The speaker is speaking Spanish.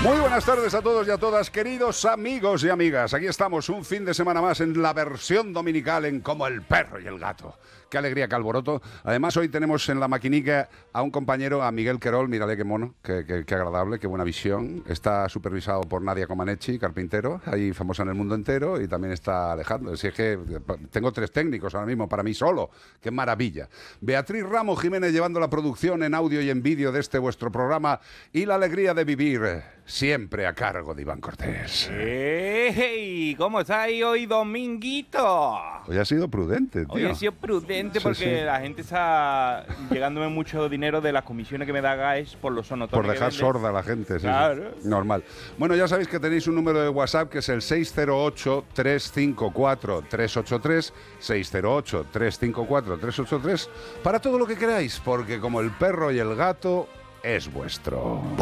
Muy buenas tardes a todos y a todas, queridos amigos y amigas. Aquí estamos, un fin de semana más en la versión dominical en Como el perro y el gato. Qué alegría, qué alboroto. Además, hoy tenemos en la maquinica a un compañero, a Miguel Querol. Mírale qué mono, qué agradable, qué buena visión. Está supervisado por Nadia Comaneci, carpintero, ahí famosa en el mundo entero, y también está Alejandro. Si es que tengo 3 técnicos ahora mismo para mí solo. ¡Qué maravilla! Beatriz Ramos Jiménez llevando la producción en audio y en vídeo de este vuestro programa, y la alegría de vivir siempre a cargo de Iván Cortés. ¡Hey! ¿Cómo estáis hoy, dominguito? Hoy ha sido prudente, tío. Hoy he sido prudente porque la gente está llegándome mucho dinero de las comisiones que me da GAES por los sonotones. Por dejar sorda a la gente, sí. Claro. Normal. Bueno, ya sabéis que tenéis un número de WhatsApp que es el 608-354-383, 608-354-383, para todo lo que queráis, porque como el perro y el gato es vuestro.